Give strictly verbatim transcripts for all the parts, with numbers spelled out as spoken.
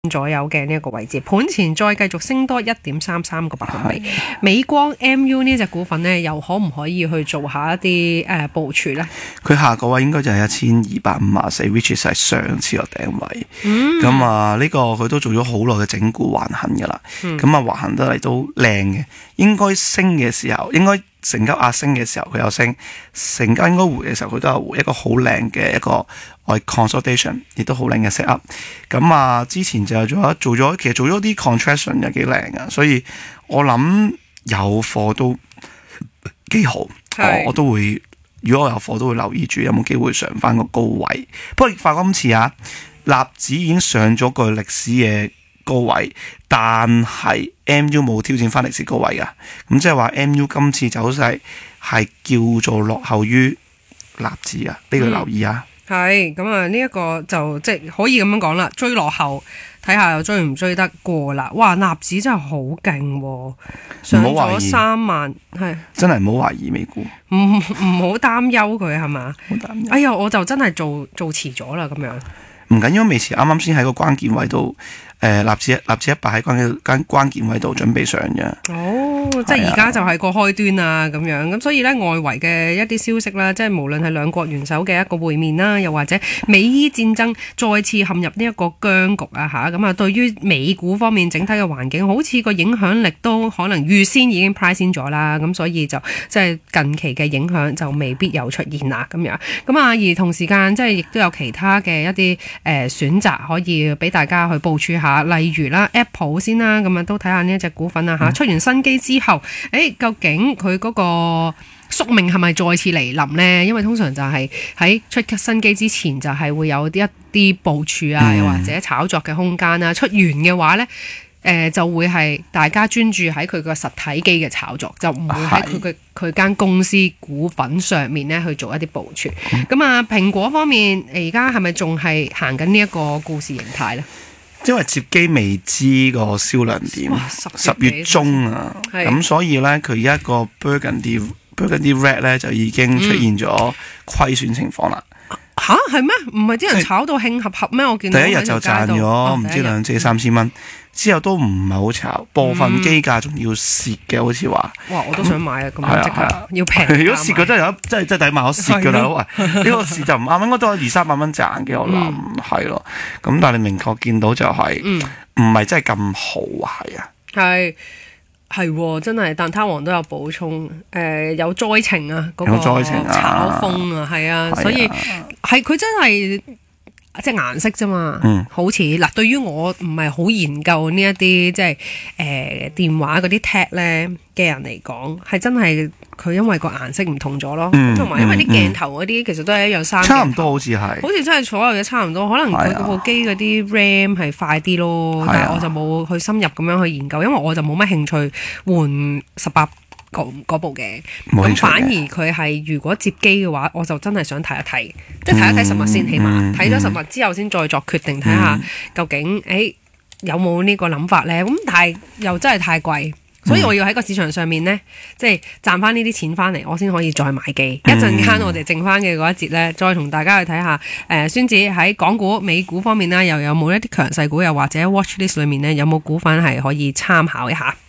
左右嘅呢一個位置，盤前再繼續升多一點三三個百分比。美光 M U 呢隻股份呢，又可唔可以去做下一啲誒部署呢？ 佢下個位應該就係一千二百五十四 ，which is 係上次個頂位。 嗯， 咁啊呢個佢都做咗好耐嘅整固橫行噶啦。咁啊橫行得嚟都靚嘅，應該升嘅時候，應該成交壓升嘅時候佢有升，成交應該回嘅時候佢都有回，一個好靚嘅一個外 consolidation， 亦都好靚嘅 set up。咁啊之前就做咗做咗，其實做咗啲 contraction 又幾靚啊，所以我諗有貨都幾好，我我都會，如果我有貨都會留意住有冇機會上翻個高位。不過發覺今次啊，納指已經上咗個歷史嘅高位，但係 M U 冇挑戰翻歷史高位噶，咁即係話 M U 今次走勢係叫做落後於納指啊，呢個留意啊。 係咁啊，呢一個就即係可以咁樣講啦，追落後睇下又追唔追得過啦。哇，納指真係好勁，上咗三萬，係真係唔好懷疑美股， 唔唔好擔憂佢係嘛？ 好擔憂。 哎呀，我就真係做做遲咗啦，咁樣。 唔緊要，未遲，啱啱先喺個關鍵位度，誒納指納指一百喺關鍵關關鍵位度準備上嘅。 哦，即係而家就係個開端啊，咁樣咁，所以咧外圍嘅一啲消息啦，即係無論係兩國元首嘅一個會面啦，又或者美伊戰爭再次陷入呢一個僵局啊，嚇咁啊，對於美股方面整體嘅環境，好似個影響力都可能預先已經 price in 咗啦，咁所以就即係近期嘅影響就未必有出現啦，咁樣咁啊，而同時間即係亦都有其他嘅一啲。誒、呃、選擇可以俾大家去部署下，例如啦 Apple 先啦，咁啊都睇下呢一隻股份啊嚇，出完新機之後，誒究竟佢嗰個宿命係咪再次嚟臨呢？因為通常就係喺出新機之前就係會有啲一啲部署啊，又、嗯、或者炒作嘅空間啊，出完嘅話呢。誒、呃、就會係大家專注喺佢個實體機嘅炒作，就唔會喺佢嘅佢間公司股份上面咧去做一啲部署。咁、嗯、啊，蘋果方面而家係咪仲係行緊呢一個故事形態咧？ 因為接機未知個銷量點，十月中啊，咁所以咧佢一個 Burgundy Burgundy Red 咧就已經出現咗虧損情況啦。 吓係咩？唔係啲人炒到興合合咩？我見到第一日就賺咗唔、哦、知兩至三千蚊，之後都唔係好炒，部分機價仲要蝕嘅，好似話。哇！ 我都想買啊，咁樣即刻要平。 如果蝕嘅真係有，真係真係抵買，我蝕嘅啦。喂，呢個蝕就唔啱，應該都有二三百蚊賺嘅，我諗係咯。咁但係你明確見到就係唔係真係咁好啊？係啊， 係。係真係，但貪王都有補充，誒、呃、有災情啊，嗰、那個炒風啊，係啊，所以係佢真係即係顏色啫嘛，嗯、好似嗱，對於我唔係好研究呢一啲即係誒、呃、電話嗰啲 tag 咧嘅人嚟講，係真係佢因為個顏色唔同咗咯，同埋、嗯、因為啲鏡頭嗰啲、嗯、其實都係一樣三， 差唔多好似係， 好似真係所有嘢差唔多，可能佢嗰部機嗰啲 RAM 係快啲咯，但係我就冇去深入咁樣去研究，因為我就冇乜興趣換十八嗰部嘅，咁反而佢係如果接機嘅話，我就真係想睇一睇，即係睇一睇實物先，起碼睇咗實物之後先再作決定，睇下究竟誒、欸、有冇呢個諗法咧？咁但係又真係太貴。所以我要喺個市場上面呢，即係賺翻呢啲錢翻嚟，我先可以再買機。一陣間我哋剩翻嘅嗰一節呢，再同大家去睇下，誒、呃，孫子喺港股、美股方面啦，又有冇一啲強勢股，又或者 watch list 裏面呢，有冇股份係可以參考一下？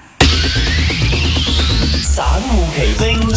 散戶奇兵。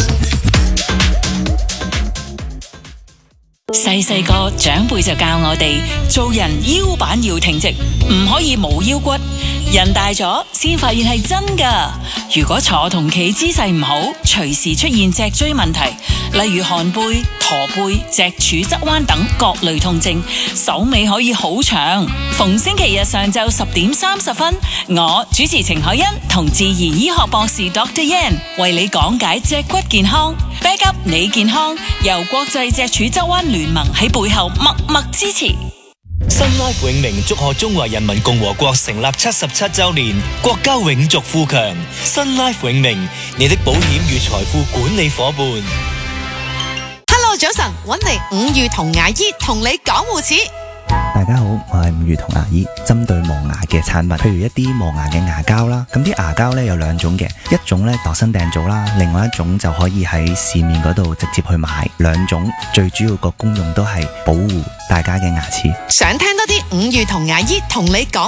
細細個長輩就教我哋做人腰板要挺直，唔可以冇腰骨。人大咗先發現係真噶。如果坐同企姿勢唔好，隨時出現脊椎問題，例如寒背、駝背、脊柱側彎等各類痛症，手尾可以好長。逢星期日上晝十點三十分，我主持程海欣同自然醫學博士 Doctor Yan 為你講解脊骨健康。Back up 你健康，由國際脊柱側彎聯盟喺背後默默支持。 Sun Life 永明祝賀中華人民共和國成立七十七周年，國家永續富強。Sun Life 永明，你的保險與財富管理伙伴。 Hello， 早晨，搵嚟五月童牙醫同你講護齒。 大家好，我係五月童牙醫，針對磨牙嘅產品，譬如一啲磨牙嘅牙膠啦，咁啲牙膠咧有兩種嘅，一種咧度身訂造啦，另外一種就可以喺市面嗰度直接去買，兩種最主要個功用都係保護大家嘅牙齒。 想聽多啲五月童牙醫同你講